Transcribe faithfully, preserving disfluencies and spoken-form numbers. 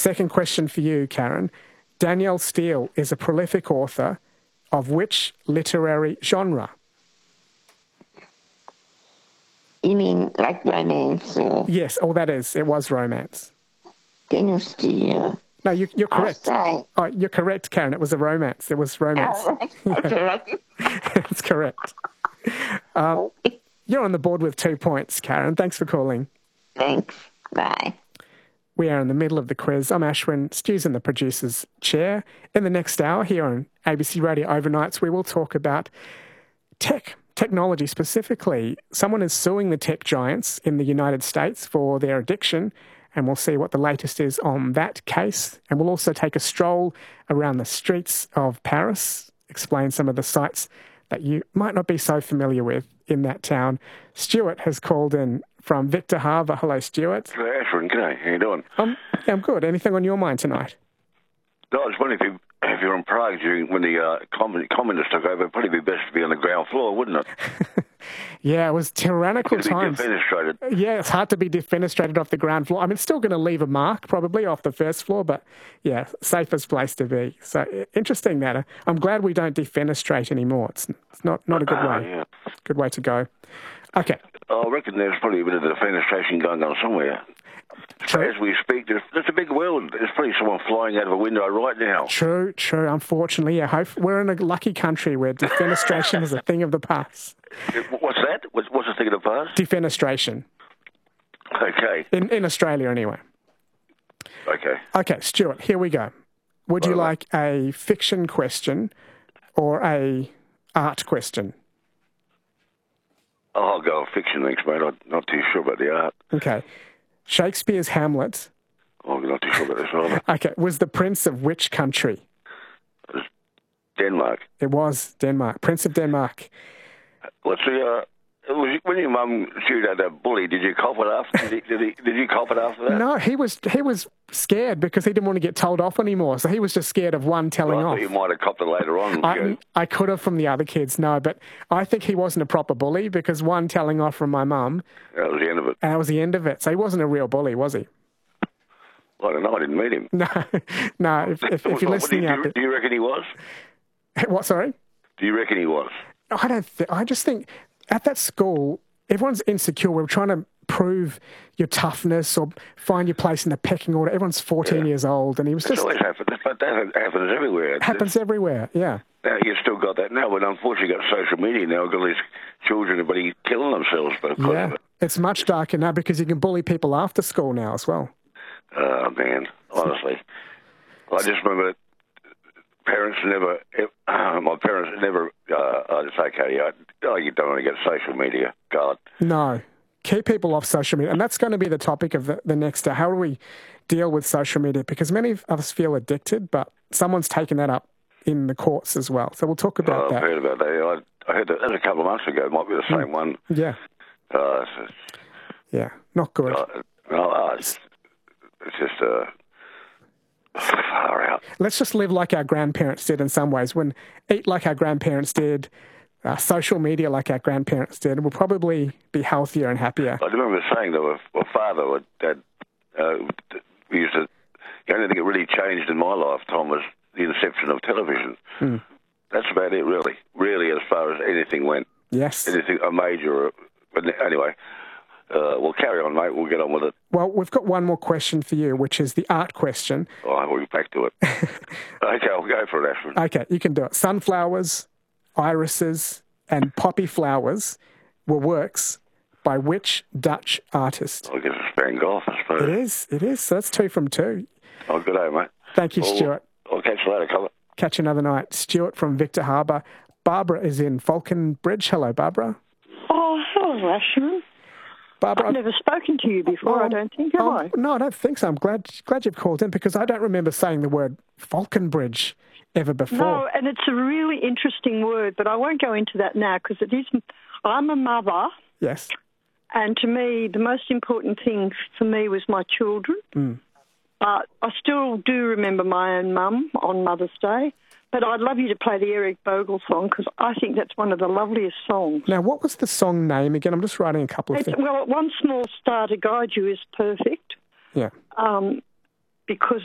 Second question for you, Karen. Danielle Steele is a prolific author of which literary genre? You mean like romance or... Yes, oh, that is. It was romance. Danielle Steele. No, you, you're correct. Oh, oh, you're correct, Karen. It was a romance. It was romance. oh, that's right. That's correct. Um, you're on the board with two points, Karen. Thanks for calling. Thanks. Bye. We are in the middle of the quiz. I'm Ashwin. Stu's in the producer's chair. In the next hour here on A B C Radio Overnights, we will talk about tech, technology specifically. Someone is suing the tech giants in the United States for their addiction, and we'll see what the latest is on that case. And we'll also take a stroll around the streets of Paris, explain some of the sights that you might not be so familiar with in that town. Stuart has called in from Victor Harbour. Hello, Stuart. Hello, Ashwin. G'day. How you doing? Um, yeah, I'm good. Anything on your mind tonight? No, I was wondering if, you, if you're in Prague during when the uh, commun- communists took over, it'd probably be best to be on the ground floor, wouldn't it? Yeah, it was tyrannical It'd times. Be defenestrated. Yeah, it's hard to be defenestrated off the ground floor. I mean, it's still going to leave a mark probably off the first floor, but yeah, safest place to be. So interesting that. I'm glad we don't defenestrate anymore. It's, it's not, not a good Uh, way. yeah. Good way to go. Okay. I reckon there's probably a bit of defenestration going on somewhere. True. As we speak, there's, there's a big world. There's probably someone flying out of a window right now. True, true. Unfortunately, yeah. Hope we're in a lucky country where defenestration is a thing of the past. What's that? What's, what's the thing of the past? Defenestration. Okay. In in Australia, anyway. Okay. Okay, Stuart, here we go. Would you Well, like a fiction question or a art question? Oh, I'll go with fiction next, mate. I'm not too sure about the art. Okay. Shakespeare's Hamlet, Oh, I'm not too sure about this either. okay, was the prince of which country? Denmark. It was Denmark. Prince of Denmark. What's the... Uh, was you, when your mum chewed out that bully, did you cop it after? Did, he, did, he, did you cop it after that? No, he was he was scared because he didn't want to get told off anymore. So he was just scared of one telling Well, I off. thought you might have copped it later on. I, I could have from the other kids, no, but I think he wasn't a proper bully because one telling off from my mum, That was the end of it. and that was the end of it. So he wasn't a real bully, was he? I don't know. I didn't meet him. No, no. If, if, if you're What, listening do, out, you, there- do you reckon he was? what? Sorry, Do you reckon he was? I don't. Th- I just think at that school, everyone's insecure. We're trying to prove your toughness or find your place in the pecking order. Everyone's fourteen Yeah. years old, and he was That's just always happens. But that happens everywhere. happens everywhere. Yeah. Now, you've still got that now, but unfortunately you've got social media now. You've got these children everybody killing themselves because Yeah, of it. it's much darker now because you can bully people after school now as well. Oh, man, honestly. I just remember parents never, uh, my parents never, uh, I'd say, Katie, I, oh, you don't want to get social media. God. No. Keep people off social media. And that's going to be the topic of the, the next hour. How do we deal with social media? Because many of us feel addicted, but someone's taken that up in the courts as well. So we'll talk about Oh, I've that. heard about that. I, I heard that, that was a couple of months ago. It might be the same Mm. one. Yeah. Uh, it's, Yeah. Not good. uh, no, uh, it's, it's just uh, far out. Let's just live like our grandparents did in some ways. When eat like our grandparents did, uh, social media like our grandparents did, we'll probably be healthier and happier. I remember saying that with my father, or dad, uh, we used to, the only thing that really changed in my lifetime was the inception of television. Mm. That's about it, really. Really, as far as anything went. Yes. Anything, a major, but anyway, uh, we'll carry on, mate. We'll get on with it. Well, we've got one more question for you, which is the art question. Oh, we'll be back to it. Okay, I'll go for it, Ashwin. Okay, you can do it. Sunflowers, irises, and poppy flowers were works by which Dutch artist? I guess it's Van Gogh, I suppose. It is, it is. So that's two from two. Oh, good day, mate. Thank you, Well, Stuart. I'll catch you later, colour. Catch you another night. Stuart from Victor Harbour. Barbara is in Falconbridge. Hello, Barbara. Oh, hello, Ashman. Barbara, I've never spoken to you before, Oh, I don't think, have oh, I? No, I don't think so. I'm glad glad you've called in because I don't remember saying the word Falconbridge ever before. No, and it's a really interesting word, but I won't go into that now because it is. I'm a mother, Yes. and to me, the most important thing for me was my children. Mm. Uh, I still do remember my own mum on Mother's Day, but I'd love you to play the Eric Bogle song because I think that's one of the loveliest songs. Now, what was the song name again? I'm just writing a couple of It's, things. well, One Small Star to Guide You is perfect. Yeah. Um, because